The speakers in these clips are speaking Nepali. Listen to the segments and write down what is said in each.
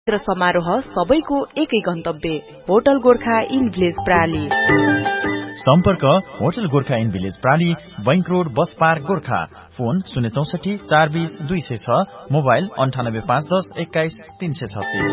समारोह सबैको एकै गन्तव्य होटल गोर्खा इन भिलेज प्राली। सम्पर्क hotel Gorkha in village प्राली, bank road, bus park, Gorkha. Phone 064 420 206, mobile 98 510 21 336।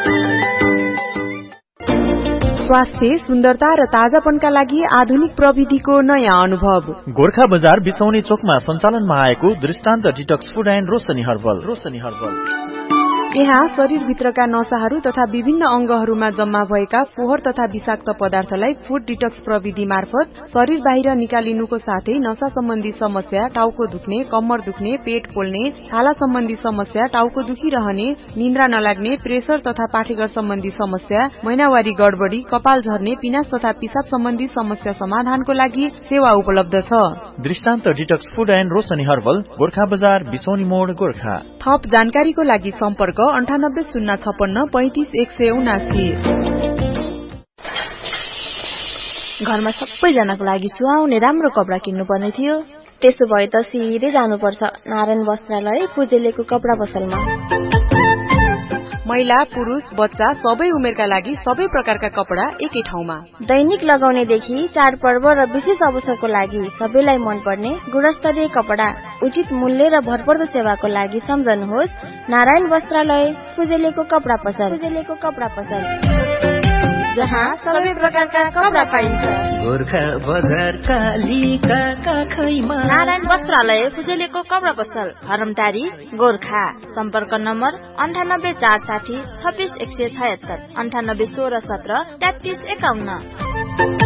स्वास्थ्य, सुन्दरता र ताजापनका लागि आधुनिक प्रविधिको नयाँ अनुभव। गोर्खा बजार बिसौनी चोकमा सञ्चालनमा आएको दृष्टान्त detox food and Roshni herbal. यहाँ शरीरभित्रका नसाहरू तथा विभिन्न अंगहरूमा जम्मा भएका फोहोर तथा विषाक्त पदार्थलाई फुड डिटक्स प्रविधि मार्फत शरीर बाहिर निकालिनुको साथै नसा सम्बन्धी समस्या, टाउको दुख्ने, कम्मर दुख्ने, पेट पोल्ने, छाला सम्बन्धी समस्या, टाउको दुखिरहने, निन्द्रा नलाग्ने, प्रेसर तथा पाठेघर सम्बन्धी समस्या, महिनावारी गडबडी, कपाल झर्ने, पिनास तथा पिसाब सम्बन्धी समस्या समाधानको लागि सेवा उपलब्ध छ। दृष्टान्त detox food and Roshni herbal, Gorkha बजार बिसौनी मोड, गोर्खा। थप जानकारीको लागि सम्पर्क 98 056 35 179। घरमा सबैजनाको लागि सुहाउने राम्रो कपडा किन्नु पर्ने थियो। त्यसो भए त सिधै जानुपर्छ नारायण वस्त्रालय फुजेलेको कपडा पसलमा। महिला, पुरुष, बच्चा सबै उमेरका लागि सबै प्रकारका कपडा एकै ठाउँमा। दैनिक लगाउनेदेखि चाडपर्व र विशेष अवसरको लागि सबैलाई मनपर्ने गुणस्तरीय कपडा उचित मूल्य र भरपर्दो सेवाको लागि सम्झनुहोस् नारायण वस्त्रालय फुजेलेको कपडा पसल। जहाँ सबै प्रकारका कपडा पाइन्छ। गोर्खा बजार कालीका काखैमा नारायण वस्त्रालय फुजेलेको कपडा पसल, हरमटारी, गोर्खा। सम्पर्क नम्बर 98 460 26 176, 98 16 17 33 51।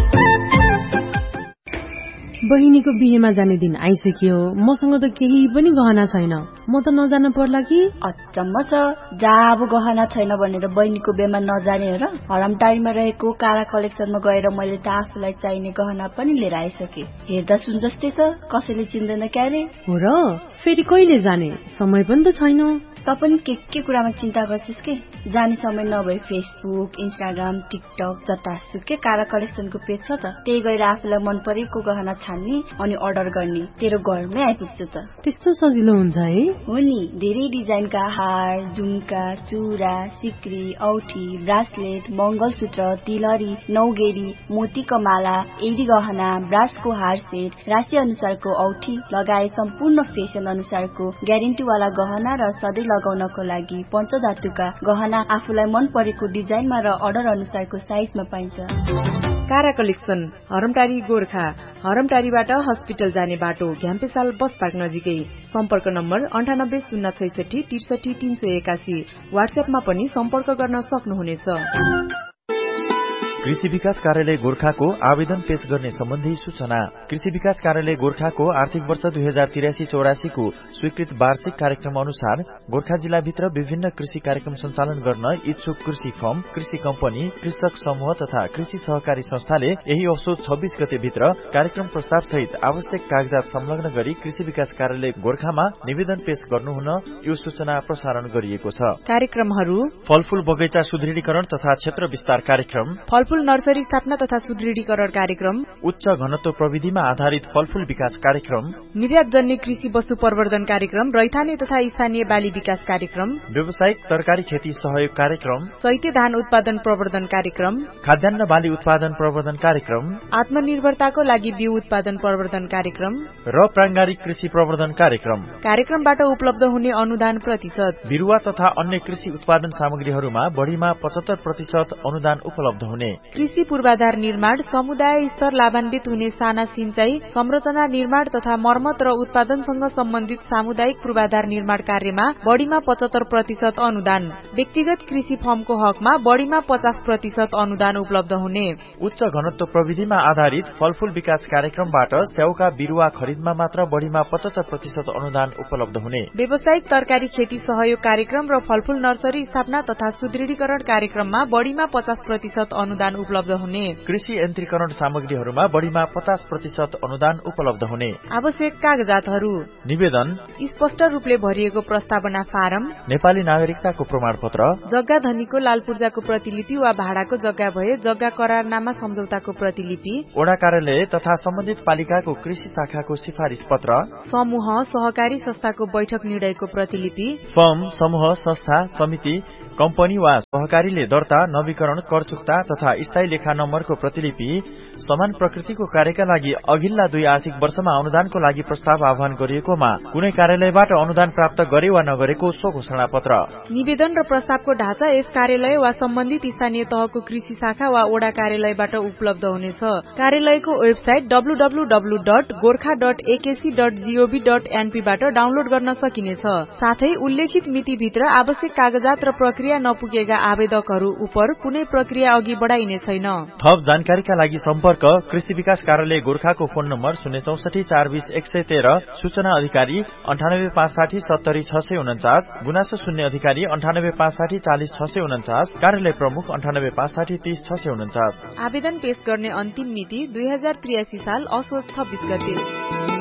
बहिनीको बिहेमा जाने दिन आइसक्यो। मसँग त केही पनि गहना छैन। म त नजान पर्ला कि? अचम्म छ, जाब गहना छैन भनेर बहिनीको बिहेमा नजाने हो र? हरमटारीमा रहेको कारा कलेक्सनमा गएर मैले त आफूलाई चाहिने गहना पनि लिएर आइसके। हेर्दा सुन जस्तै छ, कसैले चिन्दैन क्यारे। हो र? फेरि कहिले जाने? समय पनि त छैन। त पनि के कुरामा चिन्ता गर्छिस् के? जाने समय नभए फेसबुक, इन्स्टाग्राम, टिकटक जतासुकै कारा कलेक्सनको पेज छ त। त्यही गएर आफूलाई मन परेको गहना छान्ने अनि अर्डर गर्ने। तेरो घरमै आइपुग्छ त। त्यस्तो सजिलो हुन्छ है? हो नि, धेरै डिजाइनका हार, झुम्का, चुरा, सिक्री, औठी, ब्रासलेट, मंगलसूत्र, तिलहरी, नौगेरी, मोतीको माला, एडी गहना, ब्रासको हार सेट, राशि अनुसारको औठी लगाए सम्पूर्ण फेसन अनुसारको ग्यारेन्टीवाला गहना र सधैँ लगाउनको लागि पञ्चधातुका गहना आफूलाई मन परेको डिजाइनमा र अर्डर अनुसारको साइजमा पाइन्छ। कारा कलेक्सन, हरमटारी, गोर्खा। हरमटारीबाट हस्पिटल जाने बाटो, घ्याम्पेसाल बस पार्क नजिकै। सम्पर्क नम्बर 98 066 63 381। व्हाट्सएपमा पनि सम्पर्क गर्न सक्नुहुनेछ। कृषि विकास कार्यालय गोर्खाको आवेदन पेश गर्ने सम्बन्धी सूचना। कृषि विकास कार्यालय गोर्खाको आर्थिक वर्ष 2083-84 को स्वीकृत वार्षिक कार्यक्रम अनुसार गोर्खा जिल्लाभित्र विभिन्न कृषि कार्यक्रम सञ्चालन गर्न इच्छुक कृषि फर्म, कृषि कम्पनी, कृषक समूह तथा कृषि सहकारी संस्थाले यही असोज 26 गते भित्र कार्यक्रम प्रस्ताव सहित आवश्यक कागजात संलग्न गरी कृषि विकास कार्यालय गोर्खामा निवेदन पेश गर्नुहुन यो सूचना प्रसारण गरिएको छ। कार्यक्रमहरू: फलफूल बगैँचा सुदृढीकरण तथा क्षेत्र विस्तार कार्यक्रम, फलफूल नर्सरी स्थापना तथा सुदृढीकरण कार्यक्रम, उच्च घनत्व प्रविधिमा आधारित फलफूल विकास कार्यक्रम, निर्यातजन्य कृषि वस्तु प्रवर्धन कार्यक्रम, रैथाने तथा स्थानीय बाली विकास कार्यक्रम, व्यावसायिक तरकारी खेती सहयोग कार्यक्रम, चैते धान उत्पादन प्रवर्धन कार्यक्रम, खाद्यान्न बाली उत्पादन प्रवर्धन कार्यक्रम, आत्मनिर्भरताको लागि बिउ उत्पादन प्रवर्धन कार्यक्रम र प्राङ्गारिक कृषि प्रवर्धन कार्यक्रम। कार्यक्रमबाट उपलब्ध हुने अनुदान प्रतिशत: बिरुवा तथा अन्य कृषि उत्पादन सामग्रीहरूमा बढ़ीमा 75% अनुदान उपलब्ध हुने। कृषि पूर्वाधार निर्माण, समुदाय स्तर लाभान्वित हुने साना सिंचाई, संरचना निर्माण तथा मर्मत र उत्पादनसँग सम्बन्धित सामुदायिक पूर्वाधार निर्माण कार्यमा बढ़ीमा 75% अनुदान। व्यक्तिगत कृषि फर्मको हकमा बढ़ीमा 50% अनुदान उपलब्ध हुने। उच्च घनत्व प्रविधिमा आधारित फलफूल विकास कार्यक्रमबाट स्याउका बिरुवा खरिदमा मात्र बढ़ीमा 75% अनुदान उपलब्ध हुने। व्यावसायिक तरकारी खेती सहयोग कार्यक्रम र फलफूल नर्सरी स्थापना तथा सुदृढीकरण कार्यक्रममा बढ़ीमा 50% अनुदान अनुदान उपलब्ध हुने, कृषि यन्त्रीकरण सामग्रीहरूमा बढीमा 50% अनुदान उपलब्ध हुने, आवश्यक कागजातहरू, निवेदन, स्पष्ट रूपले भरिएको प्रस्तावना फारम, नेपाली नागरिकताको प्रमाणपत्र, जग्गा धनीको लाल पूर्जाको प्रतिलिपि वा भाडाको जग्गा भए जग्गा करारनामा सम्झौताको प्रतिलिपि, वडा कार्यालय तथा सम्बन्धित पालिकाको कृषि शाखाको सिफारिस पत्र, समूह सहकारी संस्थाको बैठक निर्णयको प्रतिलिपि, फर्म, समूह, संस्था, समिति, कम्पनी वा सहकारीले दर्ता, नवीकरण, कर चुक्ता तथा स्थायी लेखा नम्बरको प्रतिलिपि, समान प्रकृतिको कार्यका लागि अघिल्ला 2 आर्थिक वर्षमा अनुदानको लागि प्रस्ताव आह्वान गरिएकोमा कुनै कार्यालयबाट अनुदान प्राप्त गरे वा नगरेको सो घोषणा पत्र। निवेदन र प्रस्तावको ढाँचा यस कार्यालय वा सम्बन्धित स्थानीय तहको कृषि शाखा वा वडा कार्यालयबाट उपलब्ध हुनेछ। कार्यालयको वेबसाइट www.gorkha.akc.gov.np बाट डाउनलोड गर्न सकिनेछ। साथै उल्लेखित मितिभित्र आवश्यक कागजात र प्रक्रिया नपुगेका आवेदकहरू उप कुनै प्रक्रिया अघि बढाइने छैन। थप जानकारीका लागि सम्पर्क कृषि विकास कार्यालय गोर्खाको फोन नम्बर 064 420 113, सूचना अधिकारी 98 560 70 649, गुनासो शून्य अधिकारी 98 560 40 649, कार्यालय प्रमुख 98 560 30 649। आवेदन पेश गर्ने अन्तिम मिति 2083 साल असोज 26 गते।